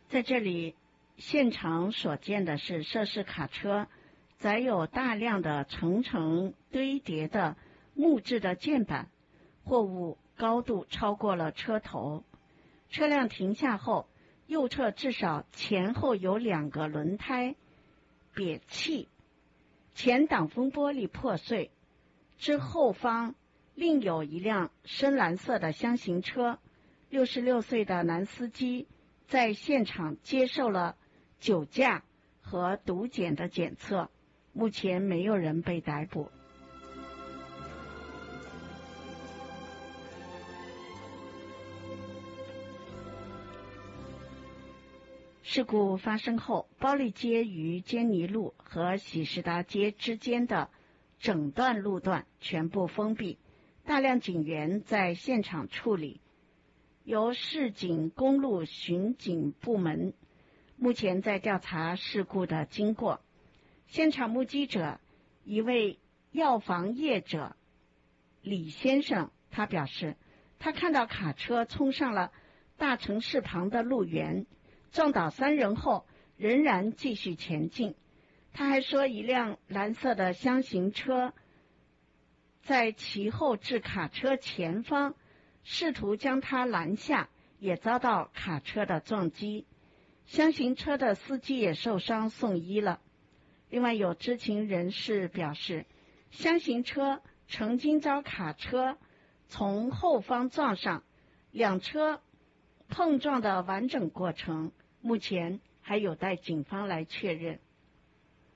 在这里，现场所见的是涉事卡车载有大量的层层堆叠的木质的件板，货物高度超过了车头。车辆停下后，右侧至少前后有2个轮胎瘪气，前挡风玻璃破碎。之后方另有一辆深蓝色的厢型车，66岁的男司机在现场接受了酒驾和毒检的检测，目前没有人被逮捕。事故发生后，包利街与坚尼路和喜士达街之间的整段路段全部封闭，大量警员在现场处理，由市警公路巡警部门目前在调查事故的经过。现场目击者一位药房业者李先生，他表示，他看到卡车冲上了大城市旁的路缘，撞倒3人后仍然继续前进。他还说，一辆蓝色的厢型车在其后至卡车前方，试图将他拦下，也遭到卡车的撞击。厢型车的司机也受伤送医了。另外，有知情人士表示，厢型车曾经遭卡车从后方撞上，2车碰撞的完整过程目前还有待警方来确认。